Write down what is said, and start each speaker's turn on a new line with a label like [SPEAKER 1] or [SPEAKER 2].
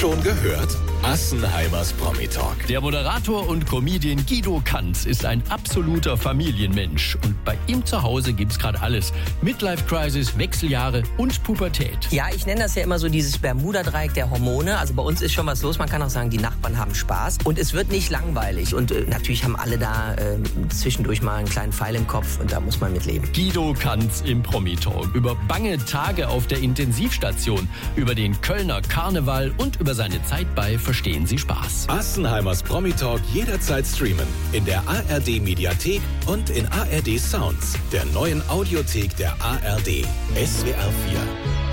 [SPEAKER 1] Schon gehört? Assenheimers Promi-Talk.
[SPEAKER 2] Der Moderator und Comedian Guido Kanz ist ein absoluter Familienmensch. Und bei ihm zu Hause gibt's gerade alles. Midlife-Crisis, Wechseljahre und Pubertät.
[SPEAKER 3] Ja, ich nenne das ja immer so dieses Bermuda-Dreieck der Hormone. Also bei uns ist schon was los. Man kann auch sagen, die Nachbarn haben Spaß. Und es wird nicht langweilig. Und natürlich haben alle da zwischendurch mal einen kleinen Pfeil im Kopf. Und da muss man mit leben.
[SPEAKER 2] Guido Kanz im Promi-Talk. Über bange Tage auf der Intensivstation, über den Kölner Karneval und über seine Zeit bei Verstehen Sie Spaß.
[SPEAKER 1] Assenheimers Promi-Talk jederzeit streamen. In der ARD-Mediathek und in ARD Sounds, der neuen Audiothek der ARD. SWR 4.